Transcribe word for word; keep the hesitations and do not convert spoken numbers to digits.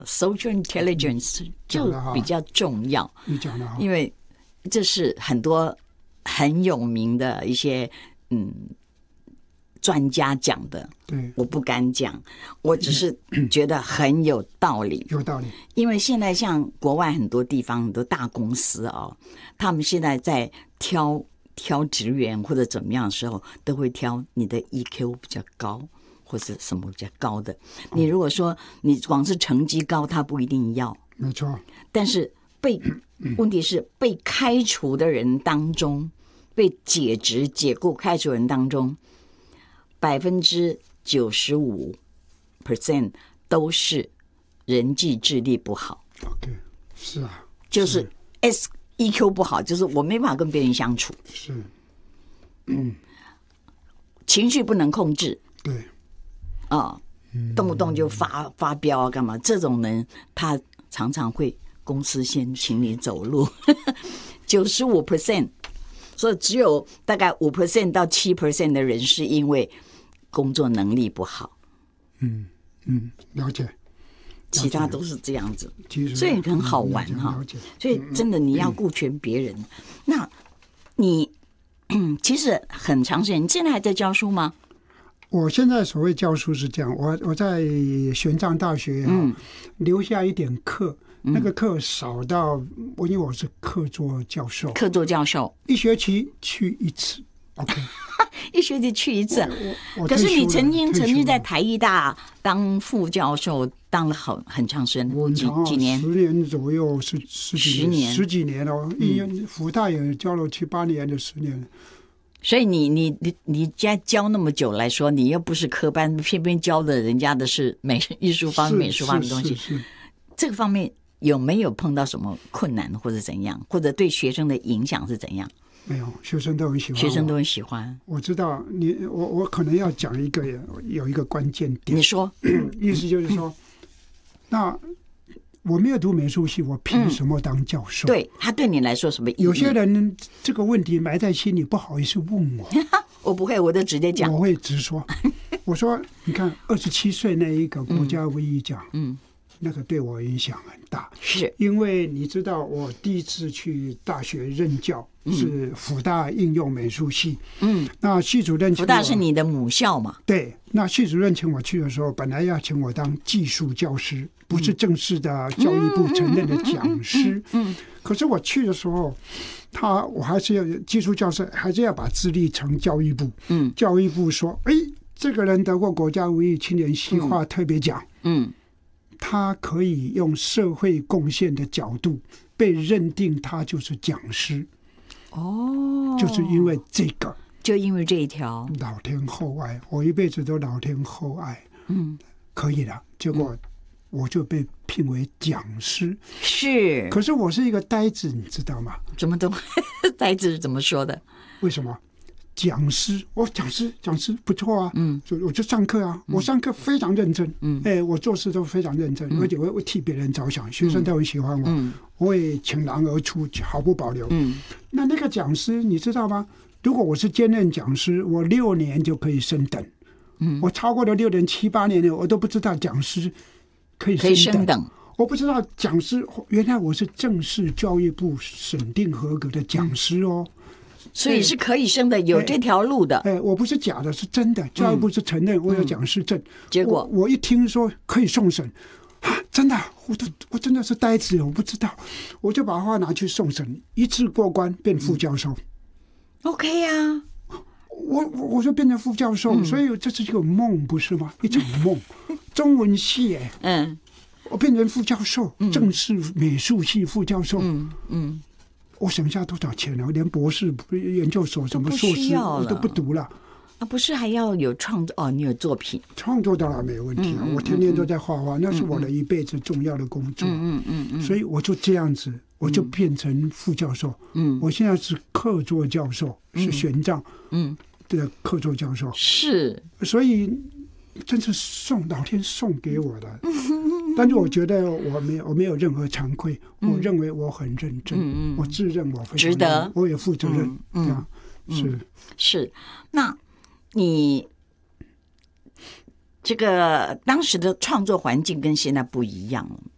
social intelligence 就比较重要。 你讲的好， 因为这是很多很有名的一些嗯专家讲的， 对， 我不敢讲，我只是觉得很有道理。 有道理。 因为现在像国外很多地方很多大公司哦，他们现在在挑挑职员或者怎么样的时候，都会挑你的 E Q 比较高或者什么比较高的。你如果说你光是成绩高，他不一定要。 没错。 但是被问题是被开除的人当中，被解职解雇开除人当中，百分之九十五 percent 都是人际智力不好。 OK， 是啊， 就是 S E Q 不好，就是我没办法跟别人相处， 是，嗯， 情绪不能控制， 对， 啊、哦，动不动就发发飙啊，干嘛？这种人他常常会公司先请你走路，九十五 percent， 所以只有大概五 percent 到七 percent 的人是因为工作能力不好， 嗯嗯，了解。 其他都是这样子， 其实所以很好玩哈。所以真的你要顾全别人，嗯、那你其实很长时间，你现在还在教书吗？ 我现在所谓教书是这样，我我在玄奘大学、啊嗯、留下一点课，那个课少到我因为我是客座教授， 客座教授一学期去一次 ，OK。 一学期去一次，可是你曾经曾经在台艺大当副教授，当了好很长时间，几几年， 十年左右，十十几年，十几年哦。嗯，福大也教了七八年的十年。 所以你你你你家教那么久来说，你又不是科班，偏偏教的人家的是美艺术方面、美术方面的东西，这个方面有没有碰到什么困难或者怎样，或者对学生的影响是怎样？ 没有，学生都很喜欢， 学生都很喜欢。 我知道你，我我可能要讲一个有一个关键点。 你说， 意思就是说，那我没有读美术系，我凭什么当教授？ 嗯、对他对你来说什么意义？ 有些人这个问题埋在心里，不好意思问我。 我不会，我就直接讲。 我会直说，我说，你看，二十七岁那一个国家文艺奖，嗯。嗯那个对我影响很大， 是因为你知道，我第一次去大学任教是辅大应用美术系，嗯，那系主任辅大是你的母校嘛？ 对，那系主任请我去的时候，本来要请我当技术教师，不是正式的教育部承认的讲师，嗯，嗯可是我去的时候，他我还是要技术教师，还是要把资历呈教育部，嗯，教育部说，哎，这个人得过国家文艺青年系画特别奖，嗯。嗯他可以用社会贡献的角度被认定，他就是讲师。 哦， 就是因为这个， 就因为这一条， 老天厚爱，我一辈子都老天厚爱。嗯，可以了。结果我就被聘为讲师。 是， 可是我是一个呆子，你知道吗？ 怎么都呆子是怎么说的？ 为什么？讲师，我讲师，讲师不错啊，嗯，就我就上课啊，嗯、我上课非常认真，嗯，哎，我做事都非常认真，嗯、而且我我替别人着想，学生都很喜欢我，嗯，我也倾囊而出，毫不保留，嗯，那那个讲师你知道吗？如果我是兼任讲师，我六年就可以升等，嗯，我超过了六年七八年了，我都不知道讲师可以升等，可以升等，我不知道讲师原来我是正式教育部审定合格的讲师哦。嗯所以是可以升的，有这条路的。 哎，我不是假的，是真的。教育部是承认我有讲师证。嗯、 结果我, 我一听说可以送审，啊，真的，我都我真的是呆子，我不知道，我就把话拿去送审，一次过关变副教授。 嗯、OK 呀、啊， 我我我就变成副教授，嗯、所以这是一个梦，不是吗？一场梦。中文系哎，嗯，我变成副教授，嗯、正式美术系副教授，嗯嗯。我省下多少钱呢？连博士研究所什么硕士我都不读了啊！不是还要有创作哦？你有作品创作当然没有问题啊！嗯嗯、我天天都在画画，嗯、那是我的一辈子重要的工作。嗯嗯嗯、所以我就这样子，我就变成副教授。嗯，我现在是客座教授，嗯、是玄奘嗯的客座教授。 是， 所以真是送老天送给我的。但是我觉得我没有我没有任何惭愧，嗯、我认为我很认真，嗯、我自认我非常值得， 我也负责任，嗯嗯、是、嗯、 是。那你这个当时的创作环境跟现在不一样了，